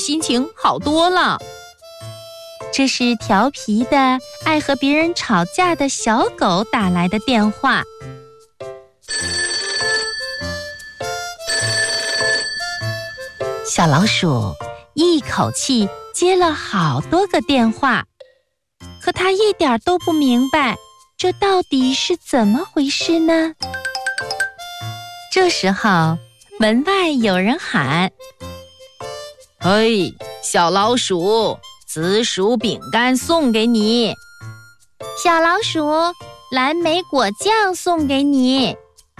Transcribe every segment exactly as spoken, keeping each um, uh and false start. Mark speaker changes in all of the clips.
Speaker 1: 心情好多了。
Speaker 2: 这是调皮的、爱和别人吵架的小狗打来的电话。小老鼠一口气接了好多个电话，可它一点都不明白，这到底是怎么回事呢？这时候，门外有人喊：“
Speaker 1: 嘿，小老鼠，紫薯饼干送给你。”
Speaker 2: 小老鼠，蓝莓果酱送给你。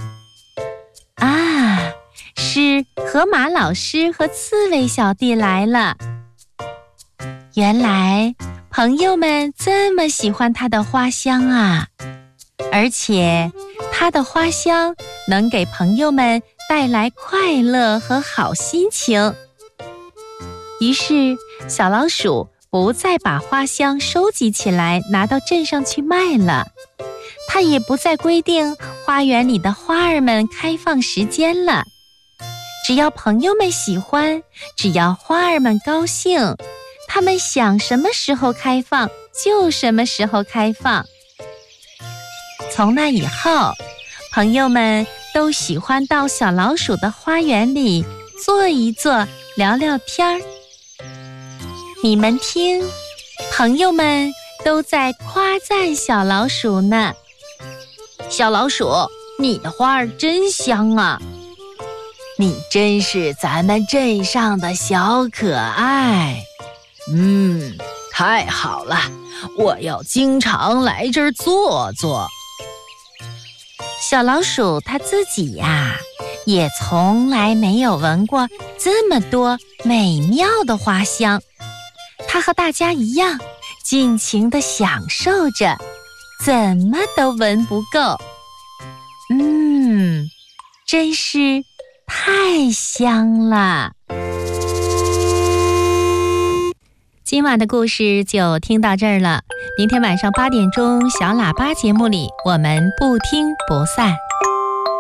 Speaker 2: 啊，是河马老师和刺猬小弟来了。原来朋友们这么喜欢它的花香啊，而且它的花香能给朋友们带来快乐和好心情。于是小老鼠不再把花香收集起来拿到镇上去卖了，它也不再规定花园里的花儿们开放时间了。只要朋友们喜欢，只要花儿们高兴，他们想什么时候开放就什么时候开放。从那以后，朋友们都喜欢到小老鼠的花园里坐一坐，聊聊天儿。你们听，朋友们都在夸赞小老鼠呢。
Speaker 1: 小老鼠，你的花儿真香啊！
Speaker 3: 你真是咱们镇上的小可爱。嗯，太好了，我要经常来这儿坐坐。
Speaker 2: 小老鼠它自己呀，也从来没有闻过这么多美妙的花香。它和大家一样，尽情地享受着，怎么都闻不够。嗯，真是太香了。今晚的故事就听到这儿了，明天晚上八点钟小喇叭节目里，我们不听不散。